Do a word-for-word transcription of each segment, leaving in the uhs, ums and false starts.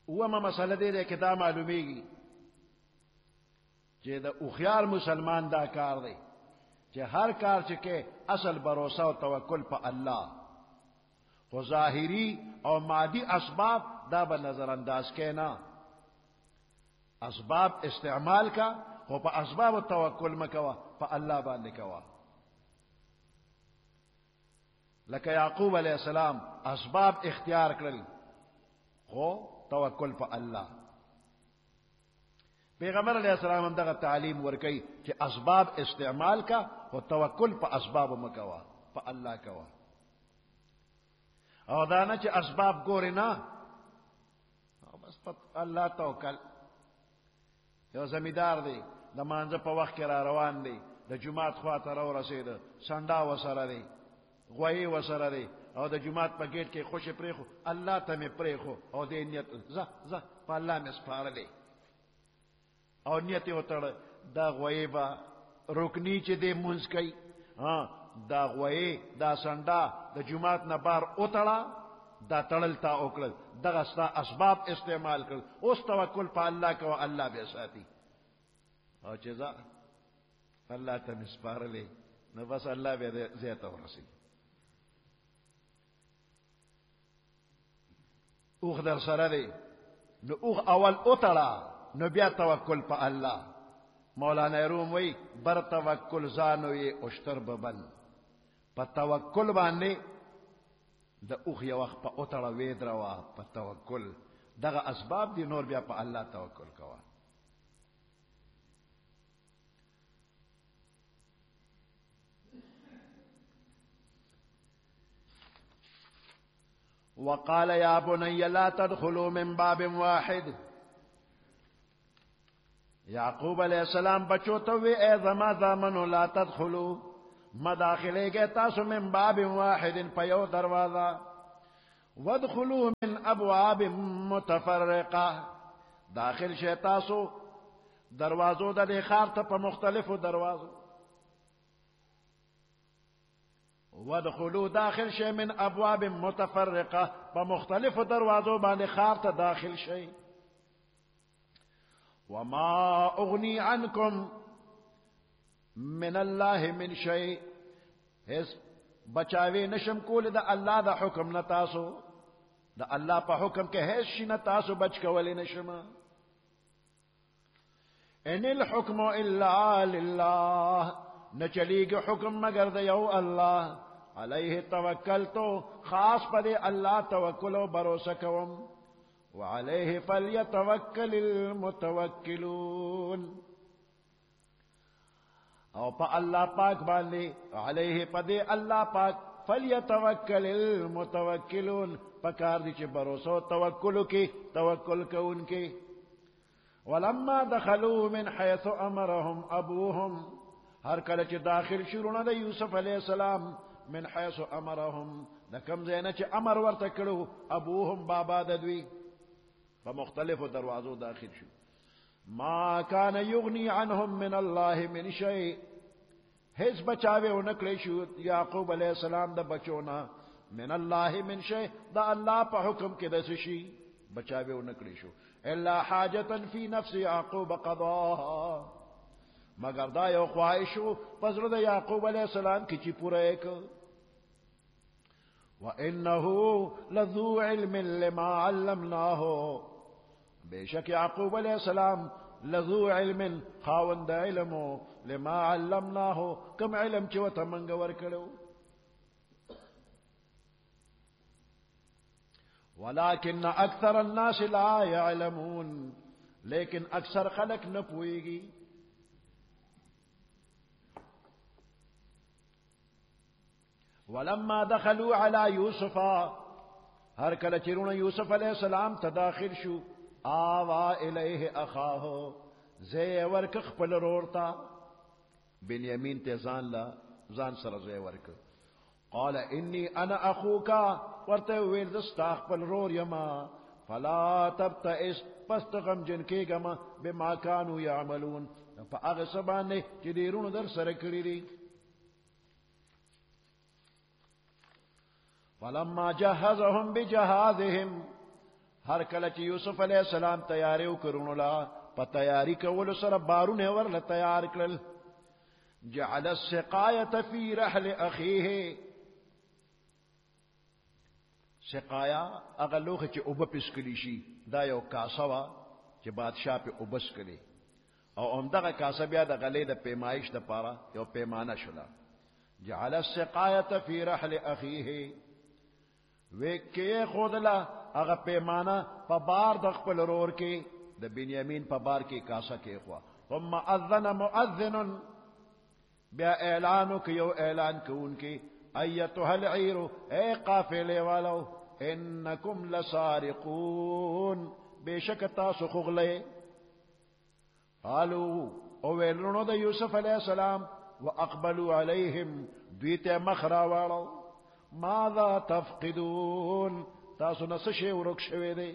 اوما مسله دې کې دا معلومیږي چې دا اوخيار مسلمان دا کار دی چې هر کار چې کې اصل باور او توکل په الله، خو ظاهری او مادي اسباب دا به نظر انداز کینا، اسباب استعمال کا خو په اسباب توکل مکوا، په الله باندې کوا. لکه یعقوب علیہ السلام اسباب اختیار کړل خو توکل په الله. پیغمبر علیہ السلام هم دغه تعلیم ورکړي چې اسباب استعمال کا خو توکل په اسباب مکوا، په الله کوا. او دا نه چې اسباب ګوري نه بس په الله توکل. یو زمیدار دی د مانځه په وخت کې را روان دی، د جمعات خوا ته را ورسېده، سنډا وسره دی، غوی وسره دی، او د جمعات په گیټ کې خوشې پرېښو، الله ته مې پرېښو او دې نیت زه زه په الله مې سپارلی او نیت یې وتړه. دا غوی به رکني چې دی مونځ کوي، دا غوی دا سنډا د جمعات نه بار وتړه، دا تړل تا وکړل، دغه ستا اسباب استعمال کړل. اوس توکل په الله کوه، الله به ساتي. او چې ځه الله ته مې سپارلی نو بس الله به ځای ته ورسوي. اوخ در سره دی نو اوخ اول وتړه نو بیا توکل په الله. مولانا روم وی بر توکل زانو یې اشتر ببن، په توکل باندې د اوخ یو وخت په اوتړه ویدروا په توکل. دغه اسباب دي، نور بیا په الله توکل کوه. وقال يا بني لا تدخلوا من باب واحد. یعقوب علیہ السلام بچو تو وی اے زما زامنو لا تدخلوا مداخلے گئے تاسو من باب واحد پیو دروازہ، وادخلوا من ابواب متفرقہ داخل شے تاسو دروازو د خار ته په مختلفو دروازو. وادخلوا داخل شے من ابواب متفرقہ په مختلفو دروازو باندې خار ته داخل شے. وما اغنی عنکم من الله من شيء، هیڅ بچاوي نشم کول د الله د حکم نه تاسو، د الله په حکم کې هیڅ شي نه تاسو بچ کولای نشم. ان الحكم الا لله، نه چلیږي حکم مگر د یو الله. علیه توکلتو، خاص پر الله توکل او باور کوم. وعليه فليتوكل المتوكلون، او پا اللہ پاک باندې علیہ پدے اللہ پاک فلیتوکل المتوکلون، پکار دی چھ بروسو توکل کی توکل کون کی. ولما دخلوا من حيث امرهم ابوهم، ہر کله چھ داخل شروع د یوسف علیہ السلام من حيث امرهم، دکم زینه چھ امر ورته کړو ابوهم بابا ددوی، فمختلف دروازو داخل شو. ما كان يغني عنهم من الله من شيء، هیڅ بچاوے ونکړې شو یعقوب علیہ السلام د بچونا من الله من شيء، دا الله په حکم کې د شي بچاوے ونکړې شو. الا حاجه في نفس يعقوب قضاها، مگر دا یو خواهشو پزړه د یعقوب علیہ السلام کې چې پوره یک. وانه لذو علم لما علمناه، بیشک یعقوب علیہ السلام لذو علم خاوند علمو لما علمناه، کم علم چې وته منګ ورکړو. ولكن اکثر الناس لا يعلمون، لیکن اکثر خلق نه پويږي. ولما دخلوا على يوسف، هر کله چرونه یوسف علیہ السلام تداخل شو، آوا الیہ اخاہو، زی ورک خپل رورتا بنیامین تے زان لا زان سر زی ورک. قال انی انا اخوکا، ورتے ویل دستا خپل رور یما، فلا تبتئس، پس تغم جن کے گما بما کانو یعملون، پا اغسبانے چی دیرون در سر کری دی. فلما جهزهم بجهازهم، هر کله چې یوسف علیہ السلام تیاری وکړونو لا په تیاری کولو سره بارونه ورله تیار کړل. جعل السقایه فی رحل اخیه، سقایا هغه لوخه چې اوبه پسکلی شي، دا یو کاسه وا چې بادشاہ په اوبس کړي، او همدغه کاسه بیا د غلې د پیمایش د پاره یو پیمانه شولا. جعل السقایه فی رحل اخیه، وکي خودلا هغه پیمانه په بار د خپل رور کې د بنیامین په بار کې کاسه کې خوا. ثم اذن مؤذن، بیا اعلان کيو اعلان کوونکی ایتها العیر، اے قافله والو، انکم لسارقون، بشک تاسو خغله. قالوا او ویلونو د یوسف علیہ السلام، واقبلوا علیہم، دویته مخرا والو، ماذا تفقدون، تاسو نس شی ورک شوی دی.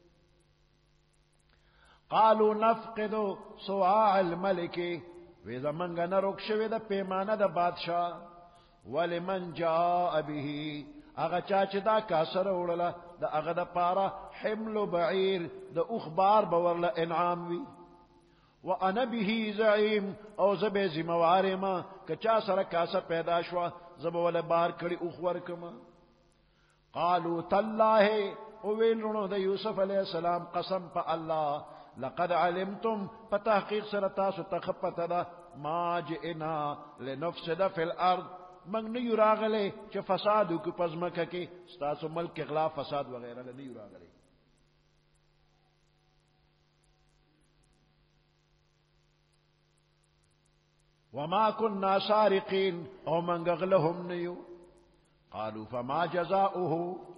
قالوا نفقد صواع الملك، وی زمنګ نه رک شوی د پیمانه د بادشاہ. ولمن جاء به، هغه چا چې دا کاسر وړله د هغه د پاره حمل بعیر، د اخبار بورله انعام وی. وانا به زعیم، او زبه ذمہوار ما که چا سره کاسه پیدا شو زبه ول بار کړي اوخ ورکما. قالوا تالله، او ویلونو د یوسف علیہ السلام قسم په الله، لقد علمتم، فتحقیق سره تاسو تخپته ده، ما جئنا لنفسد فی الارض، من نه راغله چې فساد وکړو پزمکه کې، تاسو ملک اغلا فساد وغیرہ نه راغله. وما كنا سارقين، او من غلهم نيو. قالوا فما جزاؤه،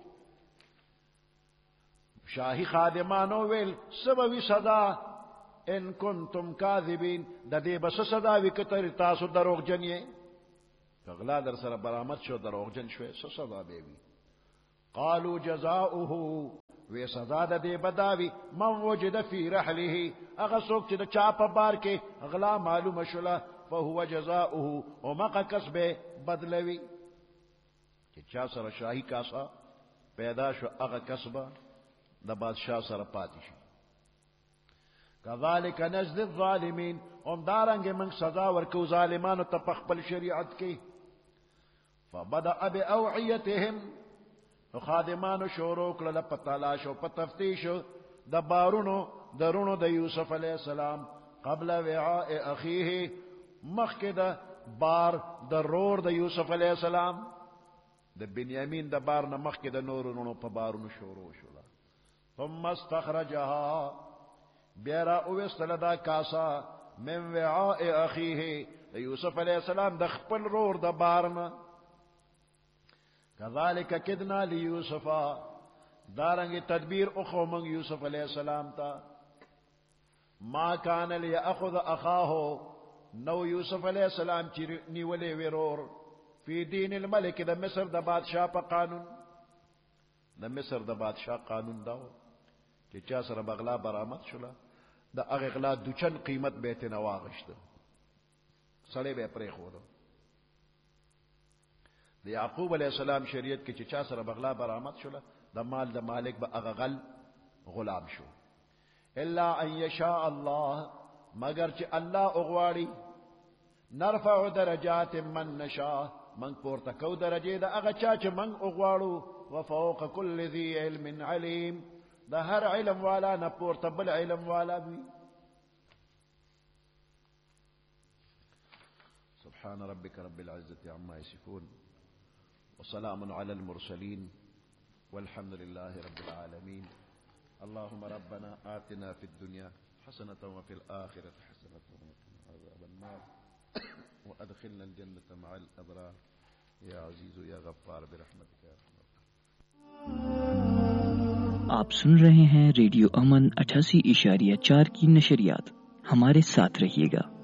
شاہی خادمانو ویل سبوی صدا ان کنتم کاذبین، د دې بس صدا وکتر تاسو دروغ جنې، غلا در سره برآمد شو دروغ جن شوي، څه صدا به وي. قالوا جزاؤه، وی صدا د دې بداوی من وجد فی رحله، هغه څوک چې د چا په بار کې غلا معلومه شوله، فهو جزاؤه، او مقه کسب بدلوي. چې چا سره شاهی کاسا پیدا شو هغه کسبه د بادشاہ سره پاتې شي. کذالک نجزی الظالمین، هم دارنګ من سزا ورکو ظالمانو ته په خپل شریعت کې. فبدأ بأوعیتهم، خادمانو شروع کړل په تلاش او په تفتیش د بارونو درونو د یوسف علیہ السلام، قبل وعاء اخیه، مخکې د بار د رور د یوسف علیہ السلام، د بنیامین د بار نه مخکې د نورونو په بارونو شروع شول. ثم استخرجها، بیرا اوستل دا کاسا، من وعاء اخیه، د یوسف علیہ السلام د خپل رور د بارنا. کذالک کدنا لیوسف، دارنګ تدبیر اخو من یوسف علیہ السلام تا. ما کان لیاخذ اخاه، نو یوسف علیہ السلام چې نیولې ورور، فی دین الملک، د مصر د بادشاہ په قانون، د مصر د بادشاہ قانون داو چې چا سره بغلا برآمد شوله د هغه غلا دوچن قیمت به ته نواغشته، سړی به پرې خو دو. د یعقوب علیہ السلام شریعت کې چې چا سره بغلا برآمد شوله د مال د مالک به هغه غل غلام شو. الا ان یشاء الله، مگر چې الله اغواړي، نرفع درجات من نشاء، من پورته کو درجه د هغه چا چې من اغواړو. وفوق كل ذي علم عليم، د هر علم والا نه پورته بل علم والا وي. سبحان ربك رب العزة عما يصفون، وسلام على المرسلين، والحمد لله رب العالمين. اللهم ربنا آتنا في الدنيا حسنة وفي الآخرة حسنة وقنا عذاب النار، وأدخلنا الجنة مع الأبرار، يا عزيز يا غفار برحمتك يا رحمن. आप सुन रहे हैं रेडियो अमन अठासी इशारिया चार की नशरियात, हमारे साथ रहिएगा.